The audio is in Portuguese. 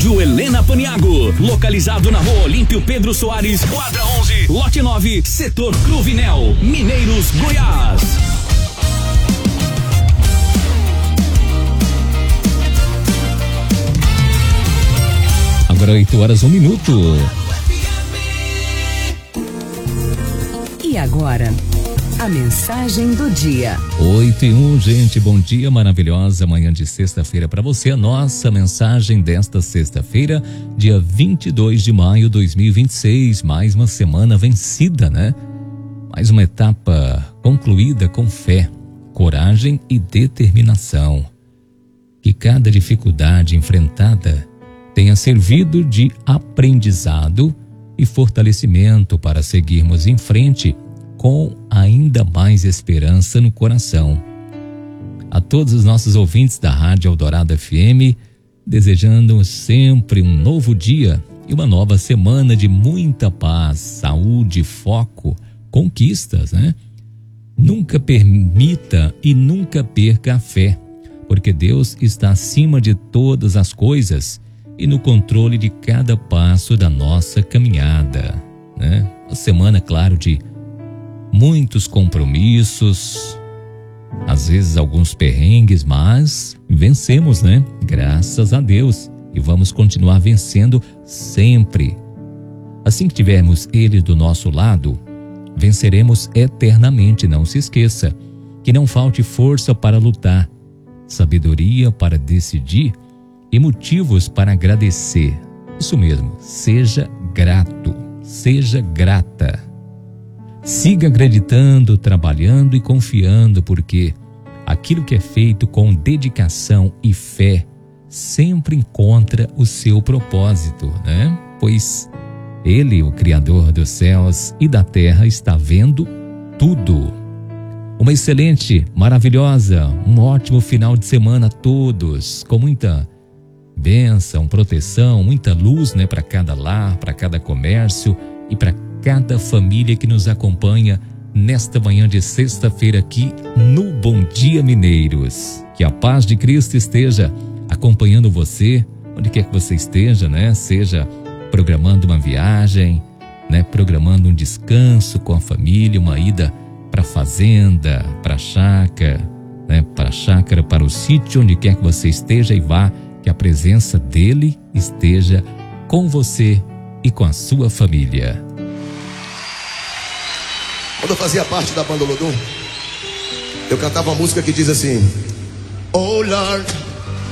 Colégio Helena Paniago, localizado na Rua Olímpio Pedro Soares, quadra 11, lote 9, setor Cruvinel, Mineiros, Goiás. Agora 8h01. E agora, a mensagem do dia. 8h01, gente, bom dia, maravilhosa manhã de sexta-feira para você. A nossa mensagem desta sexta-feira, dia 22 de maio de 2026. Mais uma semana vencida, né? Mais uma etapa concluída com fé, coragem e determinação. Que cada dificuldade enfrentada tenha servido de aprendizado e fortalecimento para seguirmos em frente com ainda mais esperança no coração. A todos os nossos ouvintes da Rádio Eldorado FM, desejando sempre um novo dia e uma nova semana de muita paz, saúde, foco, conquistas, né? Nunca permita e nunca perca a fé, porque Deus está acima de todas as coisas e no controle de cada passo da nossa caminhada, né? Uma semana, claro, de muitos compromissos, às vezes alguns perrengues, mas vencemos, né? Graças a Deus. E vamos continuar vencendo sempre. Assim que tivermos Ele do nosso lado, venceremos eternamente. Não se esqueça que não falte força para lutar, sabedoria para decidir e motivos para agradecer. Isso mesmo, seja grato, seja grata. Siga acreditando, trabalhando e confiando, porque aquilo que é feito com dedicação e fé sempre encontra o seu propósito, né? Pois Ele, o Criador dos céus e da terra, está vendo tudo. Uma excelente, maravilhosa, um ótimo final de semana a todos, com muita bênção, proteção, muita luz, né, para cada lar, para cada comércio e para cada família que nos acompanha nesta manhã de sexta-feira aqui no Bom Dia Mineiros. Que a paz de Cristo esteja acompanhando você, onde quer que você esteja, né? Seja programando uma viagem, né? Programando um descanso com a família, uma ida para a fazenda, para a chácara, né? Para a chácara, para o sítio, onde quer que você esteja e vá, que a presença dele esteja com você e com a sua família. Quando eu fazia parte da banda Olodum, eu cantava uma música que diz assim: Oh Lord,